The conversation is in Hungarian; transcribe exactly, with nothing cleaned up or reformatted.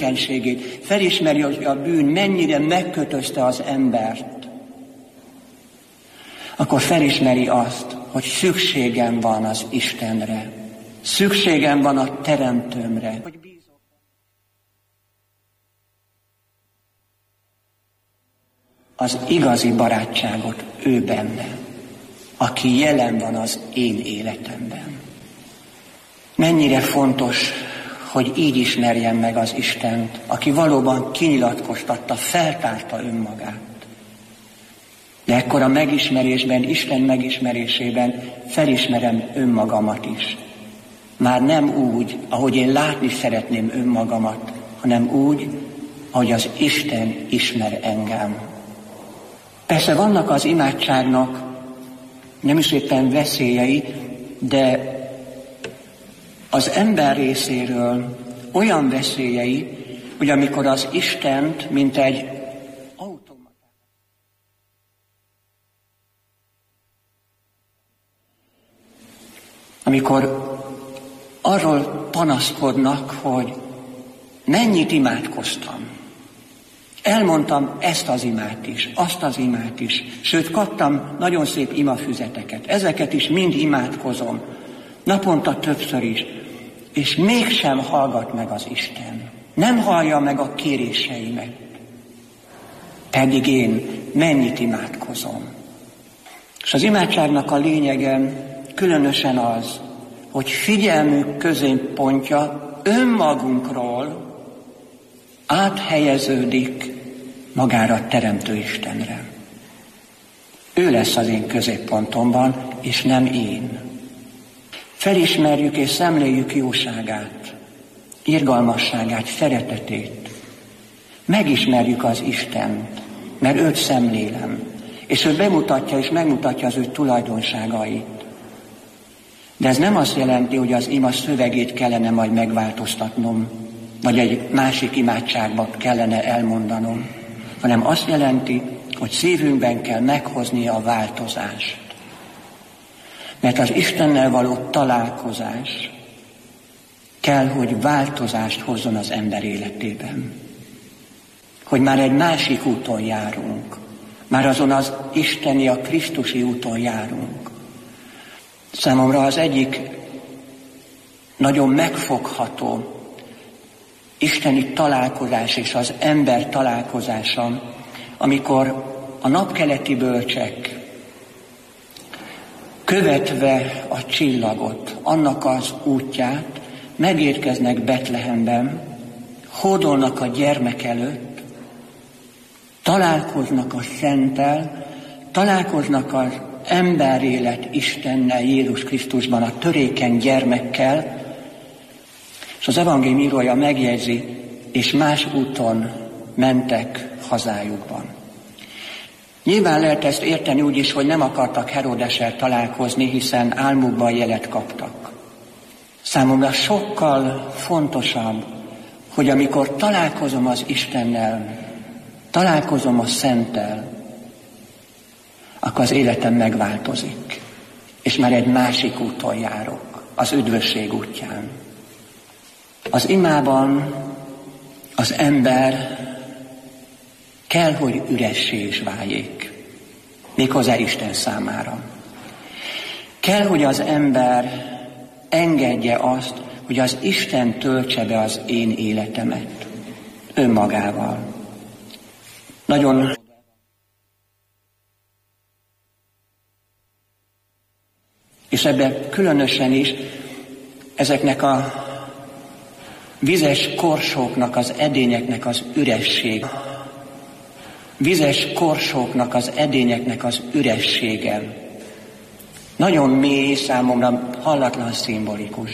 törékenységét, felismeri, hogy a bűn mennyire megkötözte az embert, akkor felismeri azt, hogy szükségem van az Istenre, szükségem van a Teremtőmre. Az igazi barátságot ő benne, aki jelen van az én életemben. Mennyire fontos, hogy így ismerjem meg az Istent, aki valóban kinyilatkoztatta, feltárta önmagát. De ekkor a megismerésben, Isten megismerésében felismerem önmagamat is. Már nem úgy, ahogy én látni szeretném önmagamat, hanem úgy, ahogy az Isten ismer engem. Persze vannak az imádságnak nem is éppen veszélyei, de az ember részéről olyan veszélyei, hogy amikor az Istent, mint egy automatát, amikor arról panaszkodnak, hogy mennyit imádkoztam, elmondtam ezt az imát is, azt az imát is, sőt kaptam nagyon szép imafüzeteket, ezeket is mind imádkozom, naponta többször is, és mégsem hallgat meg az Isten. Nem hallja meg a kéréseimet. Pedig én mennyit imádkozom. És az imádságnak a lényege különösen az, hogy figyelmünk középpontja önmagunkról áthelyeződik magára Teremtő Istenre. Ő lesz az én középpontomban, és nem én. Felismerjük és szemléljük jóságát, irgalmasságát, szeretetét. Megismerjük az Istent, mert őt szemlélem, és ő bemutatja és megmutatja az ő tulajdonságait. De ez nem azt jelenti, hogy az ima szövegét kellene majd megváltoztatnom, vagy egy másik imádságban kellene elmondanom, hanem azt jelenti, hogy szívünkben kell meghozni a változást. Mert az Istennel való találkozás kell, hogy változást hozzon az ember életében. Hogy már egy másik úton járunk. Már azon az isteni, a krisztusi úton járunk. Számomra az egyik nagyon megfogható isteni találkozás és az ember találkozása, amikor a napkeleti bölcsek követve a csillagot, annak az útját, megérkeznek Betlehemben, hódolnak a gyermek előtt, találkoznak a Szenttel, találkoznak az emberélet Istennel, Jézus Krisztusban, a törékeny gyermekkel, és az evangélium írója megjegyzi, és más úton mentek hazájukban. Nyilván lehet ezt érteni úgy is, hogy nem akartak Heródessel találkozni, hiszen álmukban jelet kaptak. Számomra sokkal fontosabb, hogy amikor találkozom az Istennel, találkozom a Szenttel, akkor az életem megváltozik, és már egy másik úton járok, az üdvösség útján. Az imában az ember kell, hogy üressé is váljék, méghozzá Isten számára. Kell, hogy az ember engedje azt, hogy az Isten töltse be az én életemet önmagával. Nagyon és ebben különösen is ezeknek a vizes korsóknak, az edényeknek az üresség. Vizes korsóknak, az edényeknek az üressége. Nagyon mély, számomra hallatlan szimbolikus.